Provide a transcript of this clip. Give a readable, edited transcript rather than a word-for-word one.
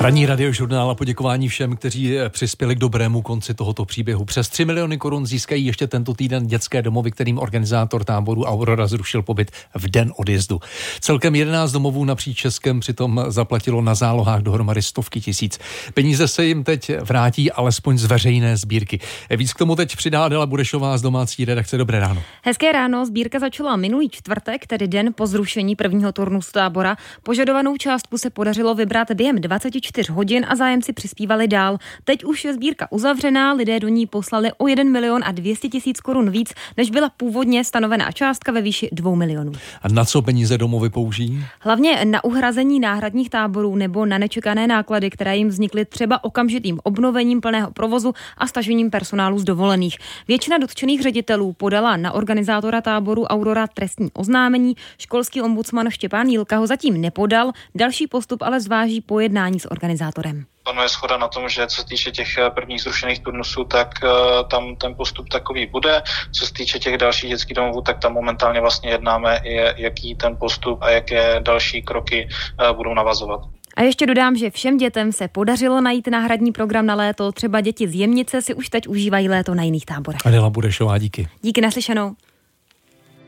Ranní radiožurnál a poděkování všem, kteří přispěli k dobrému konci tohoto příběhu. Přes 3 miliony korun získají ještě tento týden dětské domovy, kterým organizátor táboru Aurora zrušil pobyt v den odjezdu. Celkem 11 domovů napříč Českem přitom zaplatilo na zálohách dohromady stovky tisíc. Peníze se jim teď vrátí alespoň z veřejné sbírky. Víc k tomu teď přidá Adela Burešová z domácí redakce. Dobré ráno. Hezké ráno. Sbírka začala minulý čtvrtek, tedy den po zrušení prvního turnusu tábora. Požadovanou částku se podařilo vybrat během 24 hodin a zájemci přispívali dál. Teď už je sbírka uzavřená, lidé do ní poslali o 1 milion a 200 tisíc korun víc, než byla původně stanovená částka ve výši 2 milionů. A na co peníze domovy použijí? Hlavně na uhrazení náhradních táborů nebo na nečekané náklady, které jim vznikly třeba okamžitým obnovením plného provozu a stažením personálu z dovolených. Většina dotčených ředitelů podala na organizátora táboru Aurora trestní oznámení. Školský ombudsman Štěpán Jílka ho zatím nepodal, další postup ale zváží po jednání s organizátorem. Panuje shoda na tom, že co se týče těch prvních zrušených turnusů, tak tam ten postup takový bude. Co se týče těch dalších dětských domovů, tak tam momentálně vlastně jednáme, jaký ten postup a jaké další kroky budou navazovat. A ještě dodám, že všem dětem se podařilo najít náhradní program na léto. Třeba děti z Jemnice si už teď užívají léto na jiných táborech. Adela Burešová, díky. Díky, naslyšenou.